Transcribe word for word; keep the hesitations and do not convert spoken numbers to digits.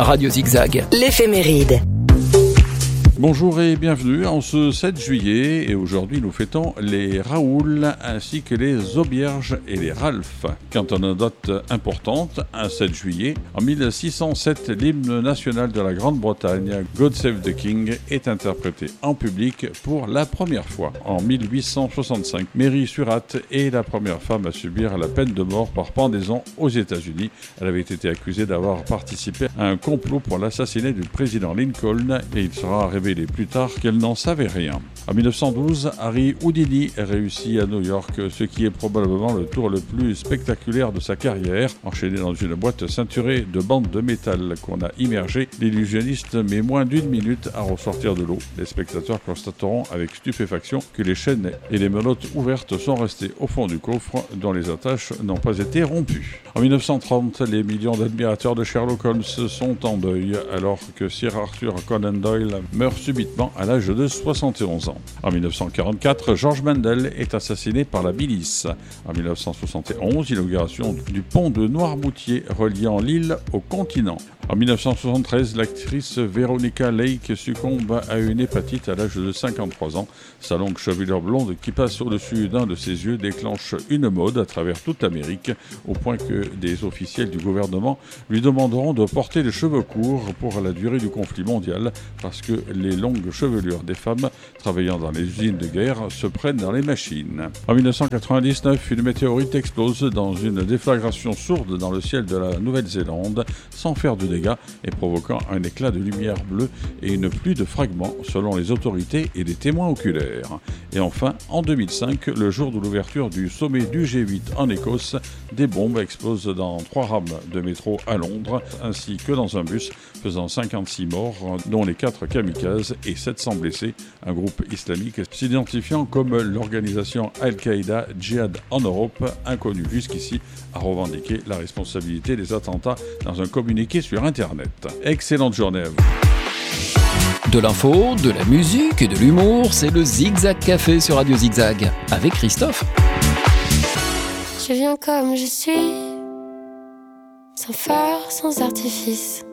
Radio Zigzag, l'éphéméride. Bonjour et bienvenue en ce sept juillet, et aujourd'hui nous fêtons les Raoul ainsi que les Auberges et les Ralph. Quant à une date importante, un sept juillet, en mille six cent sept, l'hymne national de la Grande-Bretagne, God Save the King, est interprété en public pour la première fois. En mille huit cent soixante-cinq, Mary Surratt est la première femme à subir la peine de mort par pendaison aux États-Unis. Elle avait été accusée d'avoir participé à un complot pour l'assassinat du président Lincoln, et il sera révélé plus tard qu'elle n'en savait rien. En mille neuf cent douze, Harry Houdini réussit à New York ce qui est probablement le tour le plus spectaculaire de sa carrière. Enchaîné dans une boîte ceinturée de bandes de métal qu'on a immergé, l'illusionniste met moins d'une minute à ressortir de l'eau. Les spectateurs constateront avec stupéfaction que les chaînes et les menottes ouvertes sont restées au fond du coffre, dont les attaches n'ont pas été rompues. En mille neuf cent trente, les millions d'admirateurs de Sherlock Holmes sont en deuil alors que Sir Arthur Conan Doyle meurt subitement à l'âge de soixante et onze ans. En mille neuf cent quarante-quatre, George Mendel est assassiné par la milice. En mille neuf cent soixante et onze, inauguration du pont de Noirmoutier reliant l'île au continent. En mille neuf cent soixante-treize, l'actrice Veronica Lake succombe à une hépatite à l'âge de cinquante-trois ans. Sa longue chevelure blonde qui passe au-dessus d'un de ses yeux déclenche une mode à travers toute l'Amérique, au point que des officiels du gouvernement lui demanderont de porter les cheveux courts pour la durée du conflit mondial, parce que les longues chevelures des femmes travaillant dans les usines de guerre se prennent dans les machines. En mille neuf cent quatre-vingt-dix-neuf, une météorite explose dans une déflagration sourde dans le ciel de la Nouvelle-Zélande, sans faire de dégâts et provoquant un éclat de lumière bleue et une pluie de fragments selon les autorités et les témoins oculaires. Et enfin, en deux mille cinq, le jour de l'ouverture du sommet du G huit en Écosse, des bombes explosent dans trois rames de métro à Londres, ainsi que dans un bus, faisant cinquante-six morts, dont les quatre kamikazes et sept cents blessés. Un groupe islamique s'identifiant comme l'organisation Al-Qaïda Djihad en Europe, inconnue jusqu'ici, a revendiqué la responsabilité des attentats dans un communiqué sur Internet. Excellente journée à vous. De l'info, de la musique et de l'humour, c'est le Zigzag Café sur Radio Zigzag, avec Christophe. Je viens comme je suis, sans phare, sans artifice.